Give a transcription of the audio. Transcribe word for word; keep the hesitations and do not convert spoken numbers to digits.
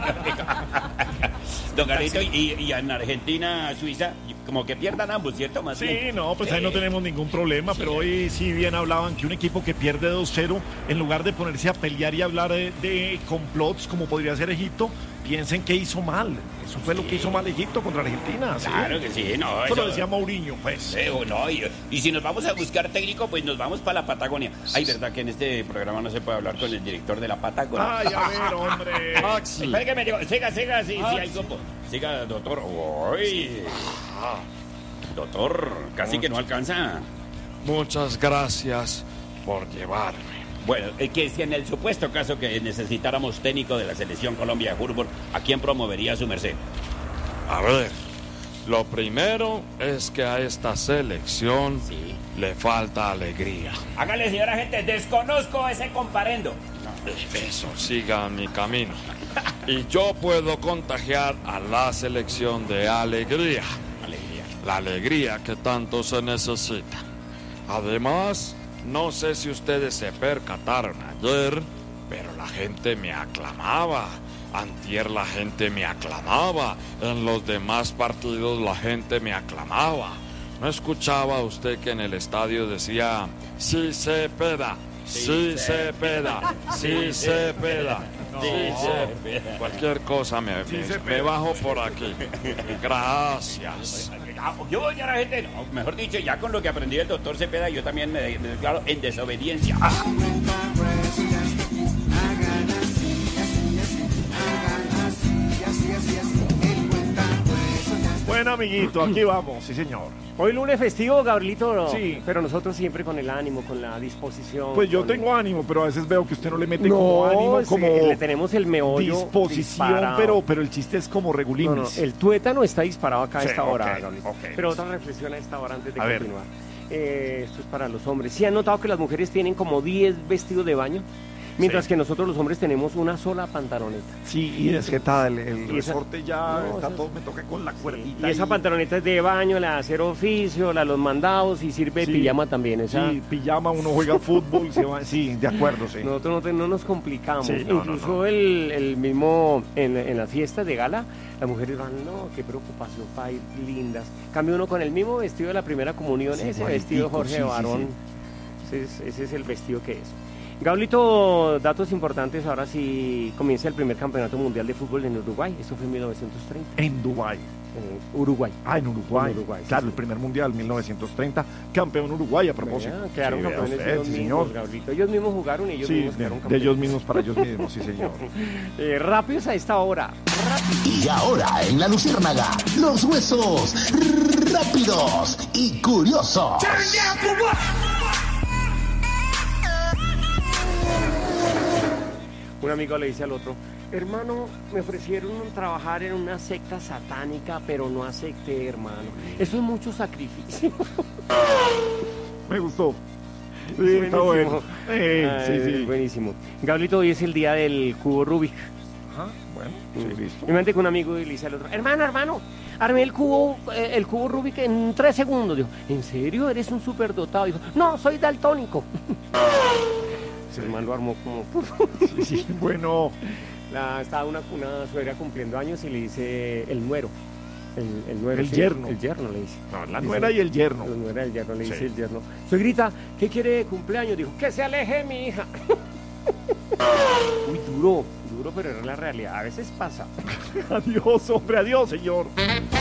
Don Carlito, y, y en Argentina, Suiza, como que pierdan ambos, ¿cierto? Más Sí, bien. no, pues ahí Sí. no tenemos ningún problema, Sí. pero hoy sí bien hablaban que un equipo que pierde dos cero, en lugar de ponerse a pelear y hablar de, de complots como podría ser Egipto, piensen que hizo mal. Eso fue lo que hizo mal Egipto contra Argentina. ¿sí? Claro que sí, no. Eso lo eso- decía Mourinho, pues. Eh, oh, no, y, y si nos vamos a buscar técnico, pues nos vamos para la Patagonia. Ay, ¿verdad que en este programa no se puede hablar con el director de la Patagonia? Ay, a ver, hombre. Espera que me digo, siga, siga, sí, sí, hay como. Siga, doctor. Uy. Doctor, casi que no alcanza. Muchas gracias por llevarme. Bueno, es que si en el supuesto caso que necesitáramos técnico de la selección Colombia de fútbol, ¿a quién promovería su merced? A ver, lo primero es que a esta selección Sí. le falta alegría. Hágale, señora gente, desconozco ese comparendo. Eso, siga mi camino. Y yo puedo contagiar a la selección de alegría. Alegría. La alegría que tanto se necesita. Además, no sé si ustedes se percataron ayer, pero la gente me aclamaba. Antier la gente me aclamaba. En los demás partidos la gente me aclamaba. ¿No escuchaba usted que en el estadio decía, sí se peda, sí se peda, sí se peda? Sí, se peda. Cualquier cosa me, Sí me- se me peda. bajo por aquí. Gracias. Ah, Yo, señora gente, no, mejor dicho, ya con lo que aprendí del doctor Cepeda, yo también me, me declaro en desobediencia. Ah. Bueno, amiguito, aquí vamos, sí, señor. Hoy lunes festivo, Gabrielito, no. Sí. Pero nosotros siempre con el ánimo, con la disposición. Pues yo con- tengo ánimo, pero a veces veo que usted no le mete No, como ánimo, sí, como le tenemos el meollo disposición, disparado. pero, pero el chiste es como No, no, regulinis. el tuétano está disparado acá a Sí, esta ok, hora, Gabrielito. ok. Pero otra reflexión a esta hora antes de A ver. continuar. Eh, esto es para los hombres. ¿Sí han notado que las mujeres tienen como diez vestidos de baño? Mientras Sí. que nosotros los hombres tenemos una sola pantaloneta. Sí, y desjetada, el, el Y esa- resorte ya No, está esa- todo, me toca con la cuerdita. Y esa ahí. pantaloneta es de baño, la de hacer oficio, la de los mandados y sirve Sí. de pijama también. Esa, Sí, pijama, uno juega fútbol, se va, sí, de acuerdo, sí. Nosotros no, te- no nos complicamos. Sí, no, no, Incluso no. El, el mismo en, en las fiestas de gala, las mujeres van, no, qué preocupación para ir lindas. Cambia uno con el mismo vestido de la primera comunión, Sí, ese igualitico, vestido Jorge sí, sí, Barón. Ese, es, ese es el vestido que es. Gablito, datos importantes. Ahora sí comienza el primer campeonato mundial de fútbol en Uruguay. Esto fue en mil novecientos treinta. En Dubái. En Uruguay. Ah, en Uruguay. En Uruguay, sí, claro, sí. el primer mundial, mil novecientos treinta. Campeón Uruguay, a propósito. Vea, quedaron Sí, vea campeones usted, ellos sí, mismos, señor. Gablito. Ellos mismos jugaron y ellos Sí, mismos de, quedaron de campeones. ellos mismos para ellos mismos, sí, señor. Eh, rápidos a esta hora. Y ahora en la Luciérnaga, los huesos rápidos y curiosos. Un amigo le dice al otro, hermano, me ofrecieron trabajar en una secta satánica, pero no acepté, hermano. Eso es mucho sacrificio. Me gustó. Sí, está bueno. Eh, Ay, sí, sí. Buenísimo. Gablito, hoy es el día del cubo Rubik. Ajá, bueno, sí, listo. Y me mandé con un amigo y le dice al otro, hermano, hermano, armé el cubo, eh, el cubo Rubik en tres segundos. Dijo, ¿en serio? ¿Eres un superdotado? Dijo, no, soy daltónico. Sí. El man lo armó como... Sí, sí, bueno. La, estaba una, una suegra cumpliendo años y le dice el nuero. El, el nuero. El sí, yerno. El yerno le dice. No, la Dice- nuera y el yerno. La nuera del yerno le Sí. dice el yerno. Suegrita, ¿qué quiere de cumpleaños? Dijo, que se aleje mi hija. Uy, duro, duro, pero es la realidad. A veces pasa. Adiós, hombre, adiós, señor.